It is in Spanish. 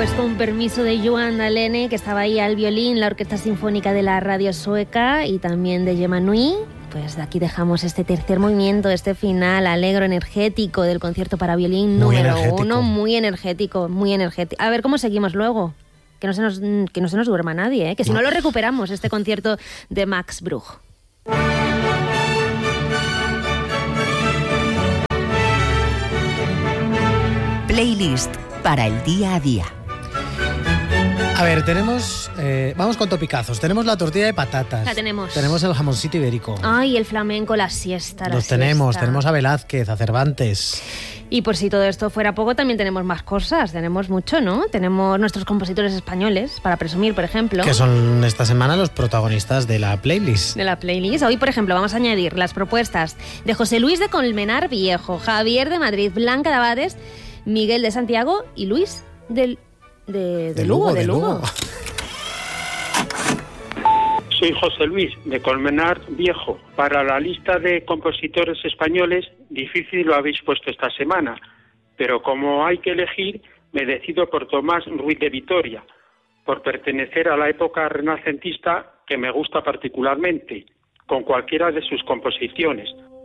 pues con permiso de Johan Dalene, que estaba ahí al violín, la Orquesta Sinfónica de la Radio Sueca, y también de Gemma Nui. Pues de aquí dejamos este tercer movimiento, este final alegro, energético del concierto para violín número 1, muy energético, muy energético. A ver cómo seguimos luego, que no se nos duerma nadie, que si no lo recuperamos, este concierto de Max Bruch. Playlist para el día a día. A ver, vamos con topicazos. Tenemos la tortilla de patatas. La tenemos. Tenemos el jamoncito ibérico. Ay, el flamenco, la siesta. Los tenemos a Velázquez, a Cervantes. Y por si todo esto fuera poco, también tenemos más cosas. Tenemos mucho, ¿no? Tenemos nuestros compositores españoles, para presumir, por ejemplo. Que son esta semana los protagonistas de la playlist. Hoy, por ejemplo, vamos a añadir las propuestas de José Luis de Colmenar Viejo, Javier de Madrid, Blanca de Abades, Miguel de Santiago y Luis de Lugo. Soy José Luis de Colmenar Viejo. Para la lista de compositores españoles, difícil lo habéis puesto esta semana, pero como hay que elegir, me decido por Tomás Ruiz de Vitoria, por pertenecer a la época renacentista que me gusta particularmente, con cualquiera de sus composiciones.